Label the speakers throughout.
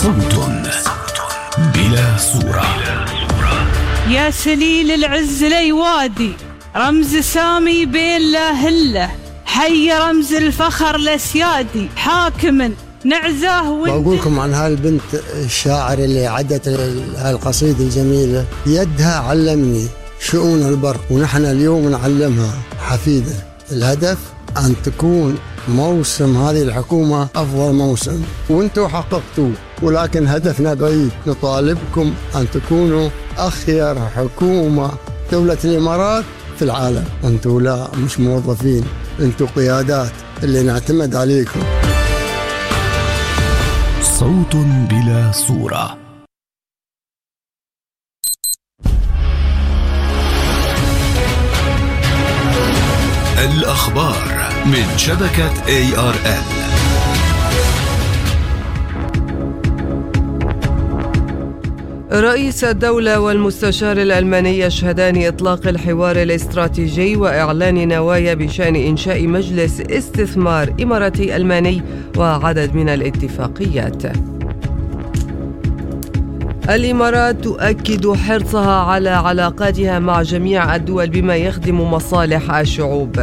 Speaker 1: صوت بلا صورة.
Speaker 2: يا سليل العز ليوادي، رمز سامي بين لا هله، حي رمز الفخر لسيادي، حاكم نعزاه
Speaker 3: بقولكم عن هالبنت الشاعر اللي عدت هالقصيدة الجميلة. يدها علمني شؤون البر، ونحن اليوم نعلمها حفيدة. الهدف أن تكون موسم هذه الحكومة أفضل موسم، وانتوا حققتوا، ولكن هدفنا بعيد. نطالبكم أن تكونوا أخير حكومة دولة الإمارات في العالم. انتوا لا مش موظفين، انتوا قيادات اللي نعتمد عليكم.
Speaker 1: صوت بلا صورة. الأخبار من شبكة ARN.
Speaker 4: رئيس الدولة والمستشار الألماني يشهدان إطلاق الحوار الاستراتيجي وإعلان نوايا بشأن إنشاء مجلس استثمار إماراتي ألماني وعدد من الاتفاقيات. الإمارات تؤكد حرصها على علاقاتها مع جميع الدول بما يخدم مصالح الشعوب.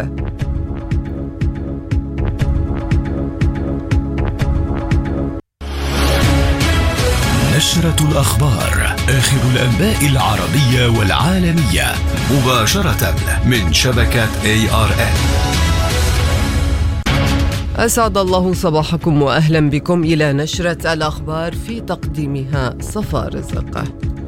Speaker 1: نشرة الأخبار، آخر الأنباء العربية والعالمية مباشرة من شبكة ARN.
Speaker 4: أسعد الله صباحكم وأهلا بكم إلى نشرة الأخبار، في تقديمها صفاء رزق.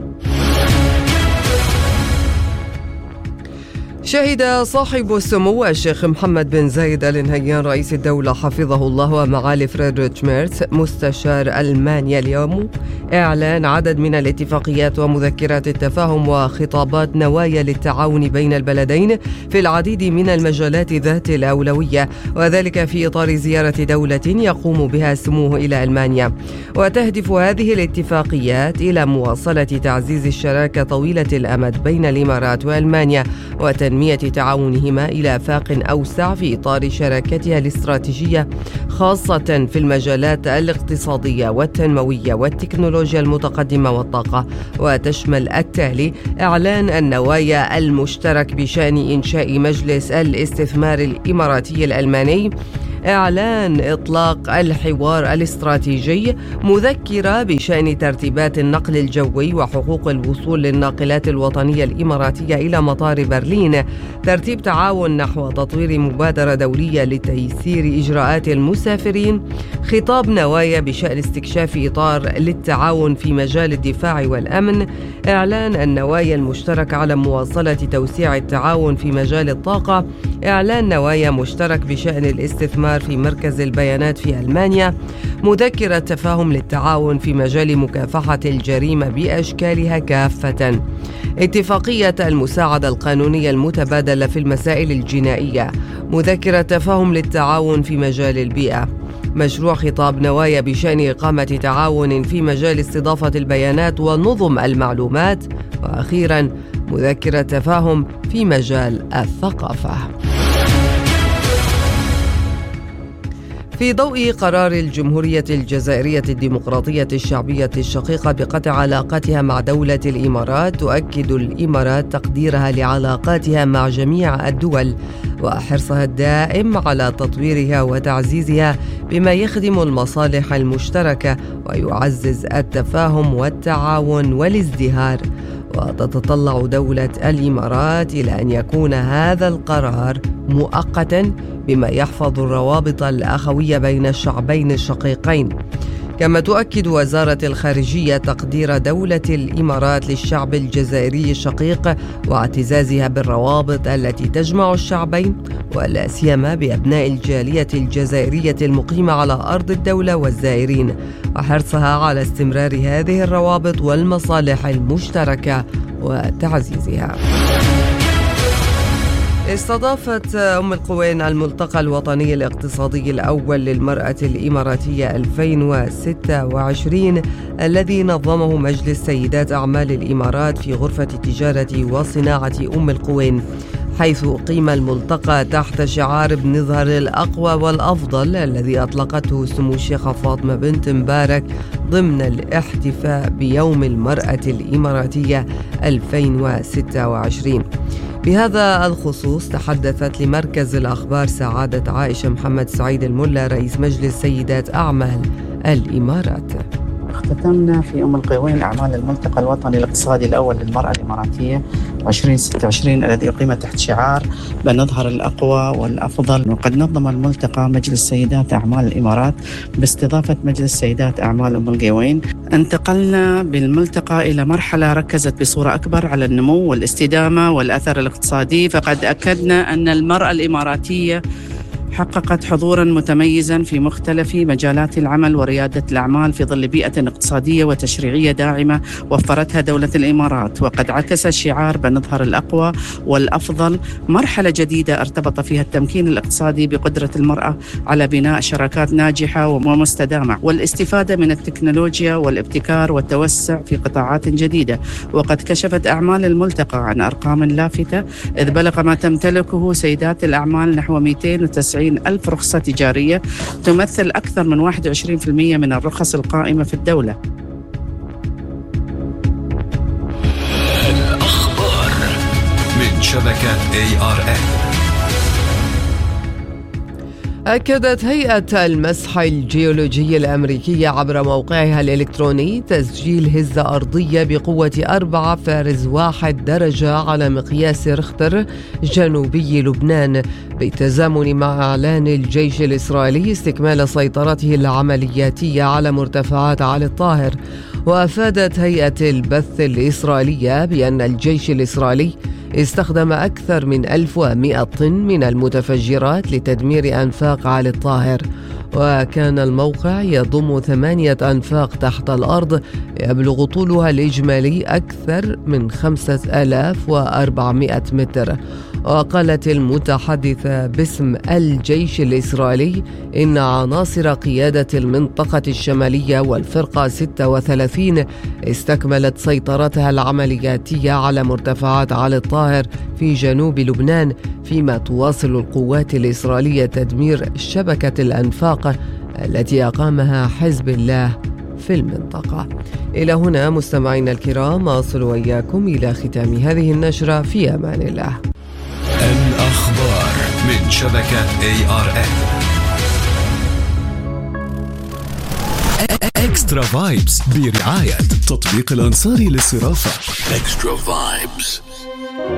Speaker 4: شهد صاحب السمو الشيخ محمد بن زايد آل نهيان رئيس الدولة حفظه الله ومعالي فريدريش ميرتز مستشار ألمانيا اليوم إعلان عدد من الاتفاقيات ومذكرات التفاهم وخطابات نوايا للتعاون بين البلدين في العديد من المجالات ذات الأولوية، وذلك في إطار زيارة دولة يقوم بها سموه إلى ألمانيا. وتهدف هذه الاتفاقيات إلى مواصلة تعزيز الشراكة طويلة الأمد بين الإمارات وألمانيا وتنمية تعاونهما إلى آفاق أوسع في إطار شراكتها الاستراتيجية، خاصة في المجالات الاقتصادية والتنموية والتكنولوجيا المتقدمة والطاقة. وتشمل التالي: إعلان النوايا المشترك بشأن إنشاء مجلس الاستثمار الإماراتي الألماني، إعلان إطلاق الحوار الاستراتيجي، مذكرة بشأن ترتيبات النقل الجوي وحقوق الوصول للناقلات الوطنية الإماراتية إلى مطار برلين، ترتيب تعاون نحو تطوير مبادرة دولية لتيسير إجراءات المسافرين، خطاب نوايا بشأن استكشاف إطار للتعاون في مجال الدفاع والأمن، إعلان النوايا المشترك على مواصلة توسيع التعاون في مجال الطاقة، إعلان نوايا مشترك بشأن الاستثمار في مركز البيانات في ألمانيا، مذكرة تفاهم للتعاون في مجال مكافحة الجريمة بأشكالها كافة، اتفاقية المساعدة القانونية المتبادلة في المسائل الجنائية، مذكرة تفاهم للتعاون في مجال البيئة، مشروع خطاب نوايا بشأن إقامة تعاون في مجال استضافة البيانات ونظم المعلومات، وأخيراً مذكرة تفاهم في مجال الثقافة. في ضوء قرار الجمهورية الجزائرية الديمقراطية الشعبية الشقيقة بقطع علاقاتها مع دولة الإمارات، تؤكد الإمارات تقديرها لعلاقاتها مع جميع الدول وحرصها الدائم على تطويرها وتعزيزها بما يخدم المصالح المشتركة ويعزز التفاهم والتعاون والازدهار. وتتطلع دولة الإمارات إلى أن يكون هذا القرار مؤقتا بما يحفظ الروابط الأخوية بين الشعبين الشقيقين. كما تؤكد وزارة الخارجية تقدير دولة الإمارات للشعب الجزائري الشقيق واعتزازها بالروابط التي تجمع الشعبين، ولا سيما بأبناء الجالية الجزائرية المقيمة على أرض الدولة والزائرين، وحرصها على استمرار هذه الروابط والمصالح المشتركة وتعزيزها. استضافت أم القوين الملتقى الوطني الاقتصادي الأول للمرأة الإماراتية 2026 الذي نظمه مجلس سيدات أعمال الإمارات في غرفة تجارة وصناعة أم القوين، حيث أقيم الملتقى تحت شعار بنظهر الأقوى والأفضل الذي أطلقته سمو الشيخة فاطمة بنت مبارك ضمن الاحتفاء بيوم المرأة الإماراتية 2026. بهذا الخصوص تحدثت لمركز الأخبار سعادة عائشة محمد سعيد الملا رئيس مجلس سيدات أعمال الإمارات.
Speaker 5: اختتمنا في القوين أعمال الملتقى الوطني الاقتصادي الأول للمرأة الإماراتية 2026 الذي أقيم تحت شعار بنظهر الأقوى والأفضل. وقد نظم الملتقى مجلس سيدات أعمال الإمارات باستضافة مجلس سيدات أعمال القوين. انتقلنا بالملتقى إلى مرحلة ركزت بصورة أكبر على النمو والاستدامة والأثر الاقتصادي، فقد أكدنا أن المرأة الإماراتية حققت حضوراً متميزاً في مختلف مجالات العمل وريادة الأعمال في ظل بيئة اقتصادية وتشريعية داعمة وفرتها دولة الإمارات. وقد عكس شعار بنظهر الأقوى والأفضل مرحلة جديدة ارتبط فيها التمكين الاقتصادي بقدرة المرأة على بناء شراكات ناجحة ومستدامة والاستفادة من التكنولوجيا والابتكار والتوسع في قطاعات جديدة. وقد كشفت أعمال الملتقى عن أرقام لافتة، إذ بلغ ما تمتلكه سيدات الأعمال نحو 290 ألف رخصة تجارية، تمثل أكثر من 21% من الرخص القائمة في الدولة.
Speaker 1: الأخبار من شبكة ARN.
Speaker 4: أكدت هيئة المسح الجيولوجي الأمريكية عبر موقعها الإلكتروني تسجيل هزة أرضية بقوة 4.1 درجة على مقياس ريختر جنوبي لبنان، بالتزامن مع إعلان الجيش الإسرائيلي استكمال سيطرته العملياتية على مرتفعات علي الطاهر. وأفادت هيئة البث الإسرائيلية بأن الجيش الإسرائيلي استخدم أكثر من 1100 طن من المتفجرات لتدمير أنفاق علي الطاهر. وكان الموقع يضم 8 أنفاق تحت الأرض يبلغ طولها الإجمالي أكثر من 5400 متر. وقالت المتحدثة باسم الجيش الإسرائيلي إن عناصر قيادة المنطقة الشمالية والفرقة 36 استكملت سيطرتها العملياتية على مرتفعات علي الطاهر في جنوب لبنان، فيما تواصل القوات الإسرائيلية تدمير شبكة الأنفاق التي أقامها حزب الله في المنطقة. إلى هنا مستمعينا الكرام أصل وإياكم إلى ختام هذه النشرة، في أمان الله.
Speaker 1: الأخبار من شبكة ARN. إكسترا فايبس برعاية تطبيق الأنصاري للصرافة. إكسترا فايبس.